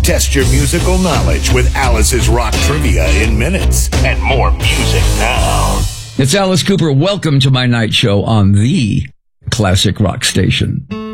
Test your musical knowledge with Alice's Rock Trivia in minutes. And more music now. It's Alice Cooper. Welcome to my night show on the Classic Rock Station.